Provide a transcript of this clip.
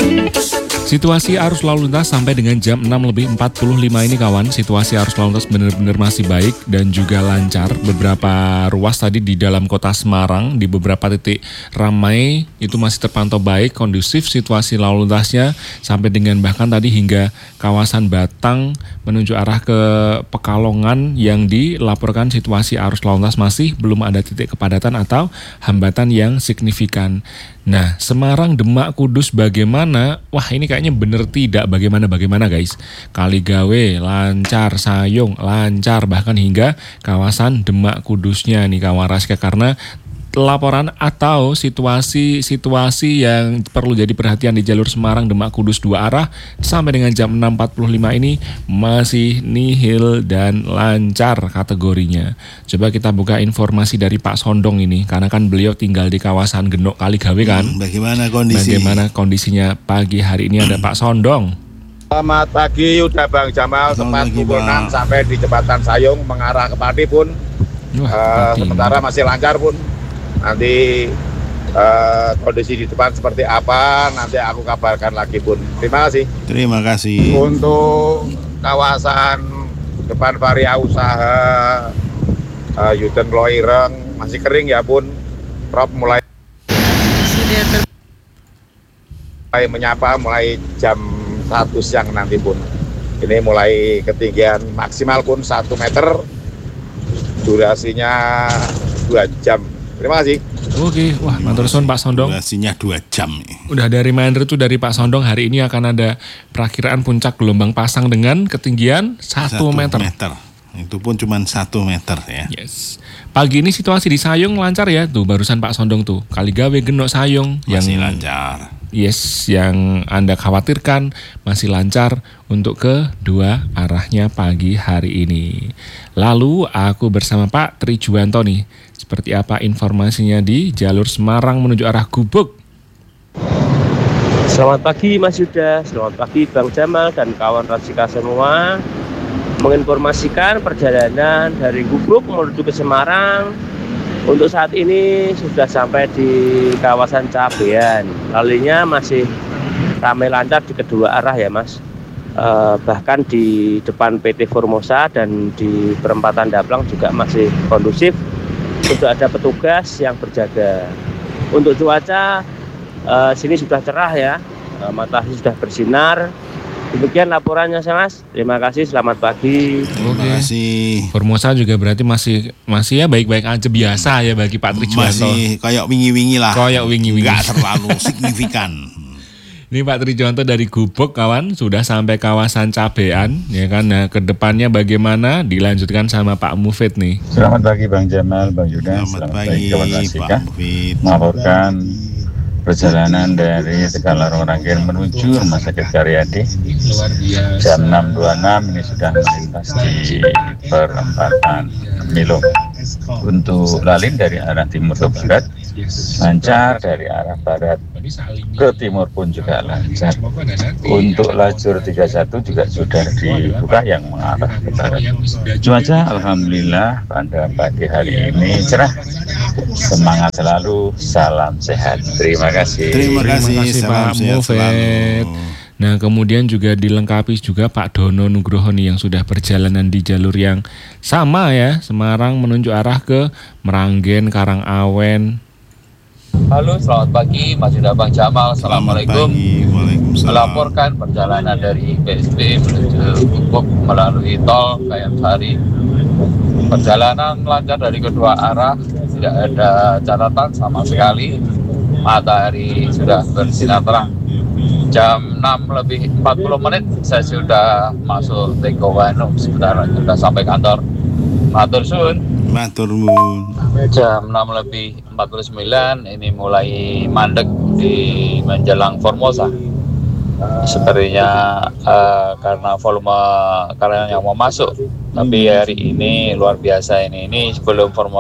Situasi arus lalu lintas sampai dengan jam 6:45 ini kawan, situasi arus lalu lintas benar-benar masih baik dan juga lancar. Beberapa ruas tadi di dalam kota Semarang, di beberapa titik ramai itu masih terpantau baik, kondusif situasi lalu lintasnya sampai dengan bahkan tadi hingga kawasan Batang menuju arah ke Pekalongan yang dilaporkan situasi arus lalu lintas masih belum ada titik kepadatan atau hambatan yang signifikan. Nah, Semarang, Demak, Kudus bagaimana? Wah, ini kayaknya bener tidak bagaimana guys. Kaligawe lancar, Sayung lancar, bahkan hingga kawasan Demak Kudusnya nih kawan Raska, karena laporan atau situasi yang perlu jadi perhatian di jalur Semarang Demak Kudus dua arah sampai dengan jam 6:45 ini masih nihil dan lancar kategorinya. Coba kita buka informasi dari Pak Sondong ini, karena kan beliau tinggal di kawasan Genuk Kaligawe kan. Bagaimana kondisinya pagi hari ini, ada Pak Sondong. Selamat pagi Yuda Bang Jamal, tepat pukul 6 sampai di jembatan Sayung mengarah ke Pati pun. Sementara masih lancar pun. Nanti kondisi di depan seperti apa nanti aku kabarkan lagi pun. Terima kasih. Terima kasih. Untuk kawasan depan Varia Usaha Yuden Loireng masih kering ya pun. Rob mulai menyapa mulai jam 1 siang nanti pun. Ini mulai ketinggian maksimal pun 1 meter, durasinya 2 jam. Terima kasih. Oke, wah matur suwun Pak Sondong. Durasinya 2 jam. Udah ada reminder tuh dari Pak Sondong, hari ini akan ada perakiraan puncak gelombang pasang dengan ketinggian 1 meter. Itu pun cuma 1 meter ya. Yes. Pagi ini situasi di Sayung lancar ya, tuh barusan Pak Sondong tuh. Kaligawe, Genuk, Sayung masih lancar. Yes, yang Anda khawatirkan masih lancar untuk kedua arahnya pagi hari ini. Lalu aku bersama Pak Trijuwanto nih, seperti apa informasinya di jalur Semarang menuju arah Gubuk? Selamat pagi Mas Yuda, selamat pagi Bang Jamal dan kawan Rasika semua. Menginformasikan perjalanan dari Gubuk menuju ke Semarang. Untuk saat ini sudah sampai di kawasan Cabean. Lalunya masih ramai lancar di kedua arah ya Mas. Bahkan di depan PT Formosa dan di perempatan Daplang juga masih kondusif. Sudah ada petugas yang berjaga. Untuk cuaca sini sudah cerah ya, matahari sudah bersinar. Demikian laporannya Mas. Terima kasih, selamat pagi. Terima kasih. Formosa juga berarti masih ya baik-baik aja, biasa ya bagi Pak Trijuwanto. Masih kayak wingi-wingi lah. Kayak wingi-wingi. Enggak terlalu signifikan. Ini Pak Trijuwanto dari Gubuk kawan, sudah sampai kawasan Cabean ya kan. Nah, kedepannya bagaimana dilanjutkan sama Pak Mufid nih. Selamat pagi Bang Jamal, Bang Yuda. Selamat pagi Pak Mufid. Melaporkan perjalanan dari Tegalarong Rangkaian menuju Rumah Sakit Karyadi jam 6.26 ini sudah melintas di perempatan Milo. Untuk lalin dari arah timur ke barat lancar, dari arah barat ke timur pun juga lancar. Untuk lajur 31 juga sudah dibuka yang mengarah ke barat. Cuaca alhamdulillah pada pagi hari ini cerah. Semangat selalu, salam sehat. Terima kasih. Terima kasih Pak Mufid. Nah, kemudian juga dilengkapi juga Pak Dono Nugroho nih yang sudah perjalanan di jalur yang sama ya, Semarang menuju arah ke Meranggen, Karangawen. Halo, selamat pagi Mas Yuda Bang Jamal. Assalamualaikum. Waalaikumsalam. Melaporkan perjalanan dari BSD menuju Gubuk melalui tol Kayamsari. Perjalanan lancar dari kedua arah, tidak ada catatan sama sekali. Matahari sudah bersinar terang. Jam 6:40 saya sudah masuk Teko Wanu, sebentar sudah sampai kantor. Matur suwun. Matur nuwun. Jam 6:49 ini mulai mandek di menjelang Formosa. Sepertinya karena volume karyawan yang mau masuk. Tapi hari ini luar biasa ini sebelum Formosa